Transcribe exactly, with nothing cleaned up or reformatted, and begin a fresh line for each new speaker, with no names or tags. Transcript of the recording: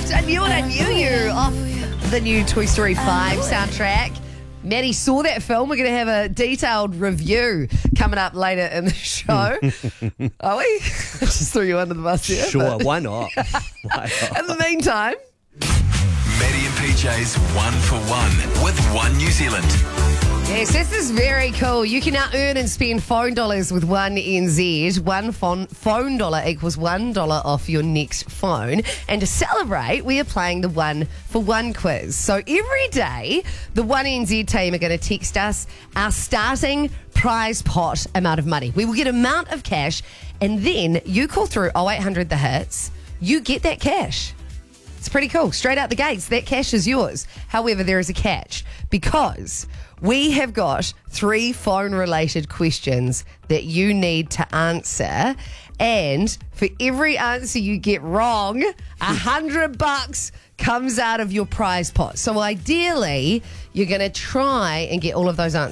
I knew it, I knew you. Off the new Toy Story five soundtrack. Maddie saw that film. We're going to have a detailed review coming up later in the show. Are we? Just threw you under the bus here.
Sure,
but-
why not? Why not?
In the meantime,
Maddie and P J's One for One with One New Zealand.
yes, this is very cool. You can now earn and spend phone dollars with One N Z. One phone, phone dollar equals one dollar off your next phone. And to celebrate, we are playing the One for One quiz. So every day, the One N Z team are going to text us our starting prize pot amount of money. We will get amount of cash, and then you call through oh eight hundred the hits. You get that cash. It's pretty cool. Straight out the gates, that cash is yours. However, there is a catch because we have got three phone-related questions that you need to answer. And for every answer you get wrong, a hundred bucks comes out of your prize pot. So ideally, you're going to try and get all of those answers